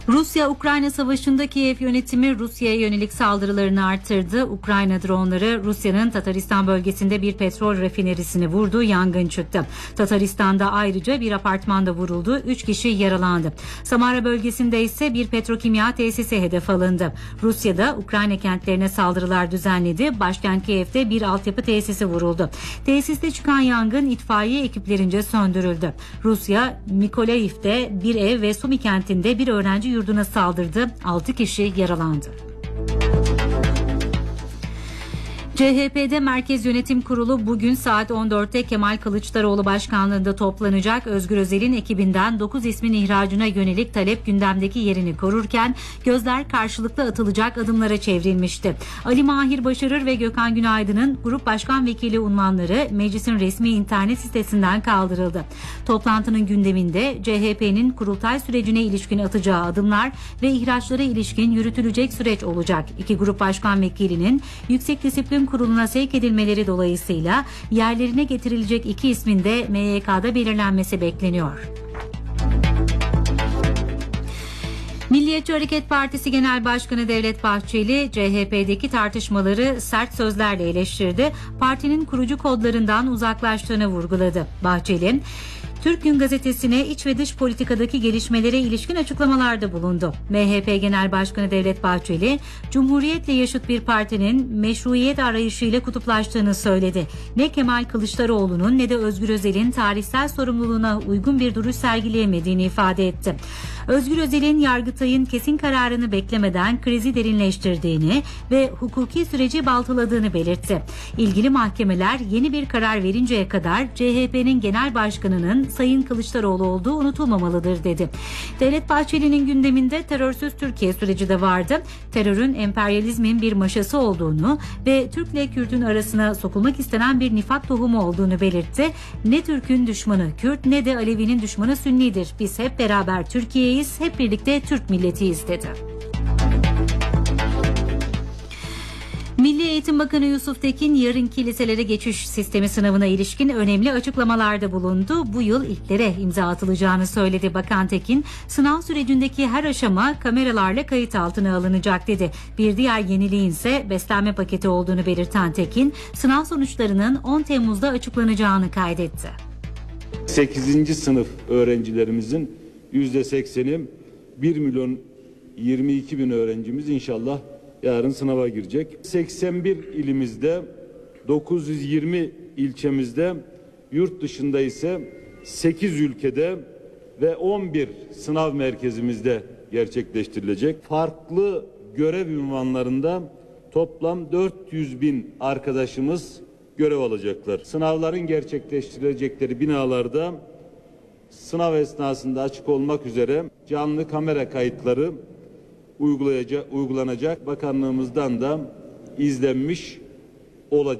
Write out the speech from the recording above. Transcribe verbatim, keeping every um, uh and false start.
Rusya-Ukrayna savaşında Kiev yönetimi Rusya'ya yönelik saldırılarını artırdı. Ukrayna dronları Rusya'nın Tataristan bölgesinde bir petrol rafinerisini vurdu, yangın çıktı. Tataristan'da ayrıca bir apartmanda vuruldu, üç kişi yaralandı. Samara bölgesinde ise bir petrokimya tesisi hedef alındı. Rusya'da Ukrayna kentlerine saldırılar düzenledi. Başkent Kiev'de bir altyapı tesisi vuruldu. Tesiste çıkan yangın itfaiye ekiplerince söndürüldü. Rusya, Mykolaiev'de bir ev ve Sumi kentinde bir öğrenci yurduna saldırdı. altı kişi yaralandı. C H P'de Merkez Yönetim Kurulu bugün saat on dörtte Kemal Kılıçdaroğlu başkanlığında toplanacak. Özgür Özel'in ekibinden dokuz ismin ihracına yönelik talep gündemdeki yerini korurken gözler karşılıklı atılacak adımlara çevrilmişti. Ali Mahir Başarır ve Gökhan Günaydın'ın grup başkan vekili unvanları meclisin resmi internet sitesinden kaldırıldı. Toplantının gündeminde C H P'nin kurultay sürecine ilişkin atacağı adımlar ve ihraçlara ilişkin yürütülecek süreç olacak. İki grup başkan vekilinin Yüksek Disiplin Kurulu'na sevk edilmeleri dolayısıyla yerlerine getirilecek iki ismin de M Y K'da belirlenmesi bekleniyor. Milliyetçi Hareket Partisi Genel Başkanı Devlet Bahçeli, C H P'deki tartışmaları sert sözlerle eleştirdi. Partinin kurucu kodlarından uzaklaştığını vurguladı. Bahçeli, Türk Gün Gazetesi'ne iç ve dış politikadaki gelişmelere ilişkin açıklamalarda bulundu. M H P Genel Başkanı Devlet Bahçeli, Cumhuriyetle yaşıt bir partinin meşruiyet arayışıyla kutuplaştığını söyledi. Ne Kemal Kılıçdaroğlu'nun ne de Özgür Özel'in tarihsel sorumluluğuna uygun bir duruş sergileyemediğini ifade etti. Özgür Özel'in Yargıtay'ın kesin kararını beklemeden krizi derinleştirdiğini ve hukuki süreci baltaladığını belirtti. İlgili mahkemeler yeni bir karar verinceye kadar C H P'nin genel başkanının Sayın Kılıçdaroğlu olduğu unutulmamalıdır dedi. Devlet Bahçeli'nin gündeminde terörsüz Türkiye süreci de vardı. Terörün emperyalizmin bir maşası olduğunu ve Türk'le Kürt'ün arasına sokulmak istenen bir nifak tohumu olduğunu belirtti. Ne Türk'ün düşmanı Kürt ne de Alevi'nin düşmanı Sünnidir. Biz hep beraber Türkiye'yiz, hep birlikte Türk milletiyiz dedi. Milli Eğitim Bakanı Yusuf Tekin yarınki liselere geçiş sistemi sınavına ilişkin önemli açıklamalarda bulundu. Bu yıl ilklere imza atılacağını söyledi Bakan Tekin. Sınav sürecindeki her aşama kameralarla kayıt altına alınacak dedi. Bir diğer yeniliğin ise beslenme paketi olduğunu belirten Tekin, sınav sonuçlarının on Temmuz'da açıklanacağını kaydetti. sekizinci sınıf öğrencilerimizin yüzde sekseni bir milyon yirmi iki bin öğrencimiz inşallah yarın sınava girecek. seksen bir ilimizde, dokuz yüz yirmi ilçemizde, yurt dışında ise sekiz ülkede ve on bir sınav merkezimizde gerçekleştirilecek. Farklı görev ünvanlarında toplam dört yüz bin arkadaşımız görev alacaklar. Sınavların gerçekleştirilecekleri binalarda sınav esnasında açık olmak üzere canlı kamera kayıtları uygulanacak, bakanlığımızdan da izlenmiş olacak.